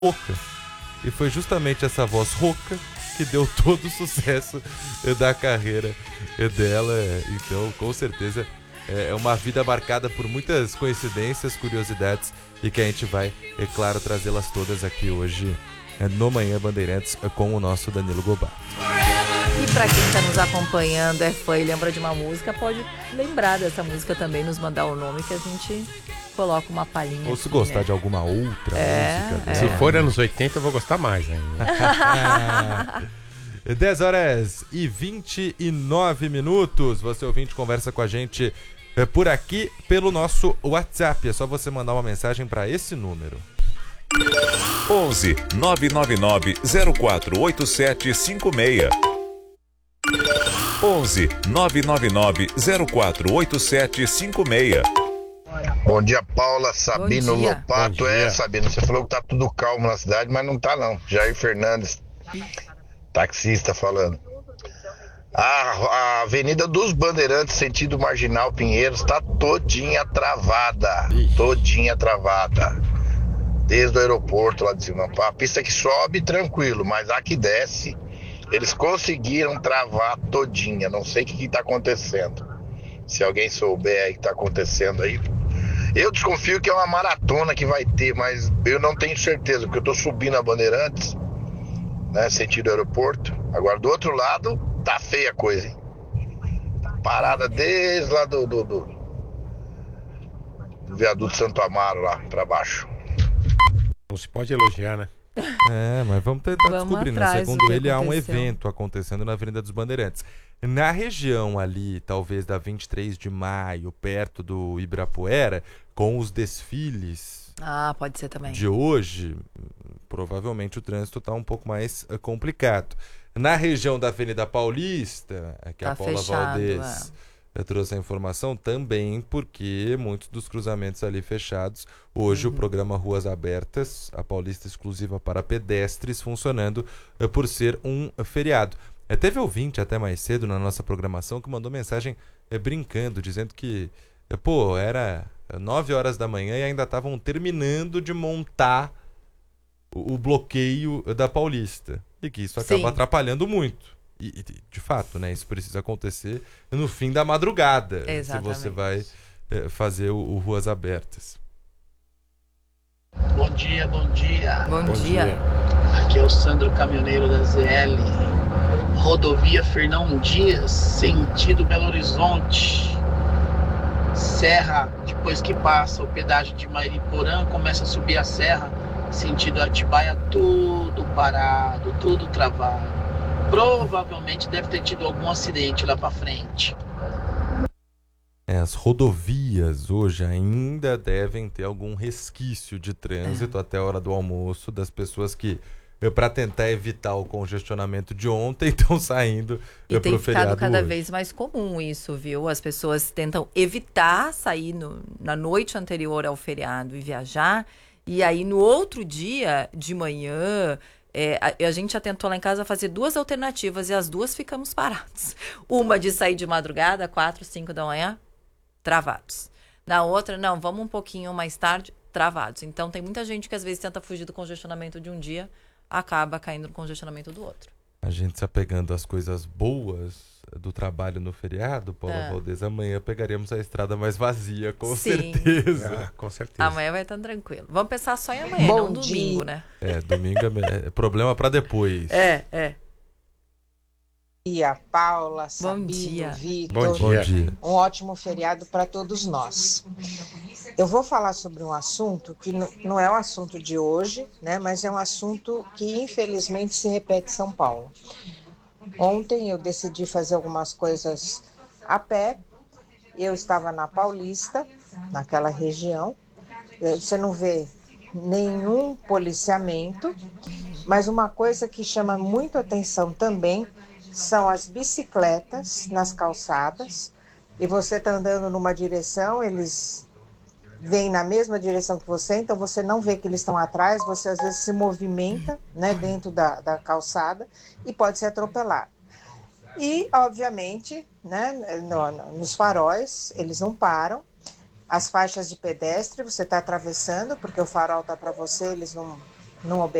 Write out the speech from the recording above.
rouca. E foi justamente essa voz rouca que deu todo o sucesso da carreira dela. Então, com certeza, é uma vida marcada por muitas coincidências, curiosidades, e que a gente vai, é claro, trazê-las todas aqui hoje no Manhã Bandeirantes com o nosso Danilo Gobato. E para quem está nos acompanhando, é fã e lembra de uma música, pode lembrar dessa música também, nos mandar o nome que a gente coloca uma palhinha. Ou se gostar de alguma outra música. Se for anos 80, eu vou gostar mais ainda. 10h29. Você ouvinte conversa com a gente por aqui pelo nosso WhatsApp. É só você mandar uma mensagem para esse número. 11 999 048756. 11 999 048756. Bom dia, Paula, Sabino, dia. Lopato. Sabino, você falou que tá tudo calmo na cidade, mas não tá não. Jair Fernandes, taxista, falando. A Avenida dos Bandeirantes, sentido Marginal Pinheiros, tá todinha travada. Todinha travada. Desde o aeroporto lá de cima. A pista que sobe, tranquilo, mas a que desce, eles conseguiram travar todinha. Não sei o que tá acontecendo. Se alguém souber aí o que tá acontecendo aí. Eu desconfio que é uma maratona que vai ter, mas eu não tenho certeza, porque eu tô subindo a Bandeirantes, né, sentido aeroporto. Agora, do outro lado, tá feia a coisa, hein? Parada desde lá do viaduto Santo Amaro lá pra baixo. Não se pode elogiar, né? Mas vamos tentar descobrir, né? Segundo ele, há um aconteceu. evento acontecendo na Avenida dos Bandeirantes. Na região ali, talvez da 23 de maio, perto do Ibirapuera, com os desfiles Pode ser também. de hoje, provavelmente o trânsito está um pouco mais complicado. Na região da Avenida Paulista, que Tá a Paula fechado, Valdez trouxe a informação, também porque muitos dos cruzamentos ali fechados. Hoje o programa Ruas Abertas, a Paulista exclusiva para pedestres, funcionando por ser um feriado. Teve ouvinte até mais cedo na nossa programação que mandou mensagem brincando, dizendo que era 9 horas da manhã e ainda estavam terminando de montar o bloqueio da Paulista. E que isso acaba atrapalhando muito. E, de fato, né, isso precisa acontecer no fim da madrugada. Exatamente. Se você vai fazer o Ruas Abertas. Bom dia, bom dia. Bom dia. Aqui é o Sandro, caminhoneiro da ZL. Rodovia Fernão Dias, sentido Belo Horizonte. Serra, depois que passa o pedágio de Mariporã, começa a subir a serra, sentido Atibaia, tudo parado, tudo travado. Provavelmente deve ter tido algum acidente lá para frente. As rodovias hoje ainda devem ter algum resquício de trânsito até a hora do almoço, das pessoas que, para tentar evitar o congestionamento de ontem, estão saindo E para tem o feriado ficado cada hoje. vez mais comum isso, viu? As pessoas tentam evitar sair na noite anterior ao feriado e viajar. E aí, no outro dia de manhã, a gente já tentou lá em casa fazer 2 alternativas e as 2 ficamos parados. Uma de sair de madrugada, 4, 5 da manhã, travados. Na outra, não, vamos um pouquinho mais tarde, travados. Então, tem muita gente que às vezes tenta fugir do congestionamento de um dia, acaba caindo no congestionamento do outro. A gente se apegando às coisas boas do trabalho no feriado, Paula Valdez, amanhã pegaremos a estrada mais vazia, com certeza. Com certeza. Amanhã vai estar tranquilo. Vamos pensar só em amanhã, não domingo, né? Domingo é problema para depois. Bom dia, Paula, Bom Sabino, dia. Vitor. Bom dia. Um ótimo feriado para todos nós. Eu vou falar sobre um assunto que não é um assunto de hoje, né, mas é um assunto que infelizmente se repete em São Paulo. Ontem eu decidi fazer algumas coisas a pé. Eu estava na Paulista, naquela região. Você não vê nenhum policiamento, mas uma coisa que chama muito atenção também são as bicicletas nas calçadas. E você está andando numa direção, eles vêm na mesma direção que você, então você não vê que eles estão atrás, você às vezes se movimenta, né, dentro da calçada e pode ser atropelado. E, obviamente, né, nos faróis, eles não param. As faixas de pedestre, você está atravessando, porque o farol está para você, eles não não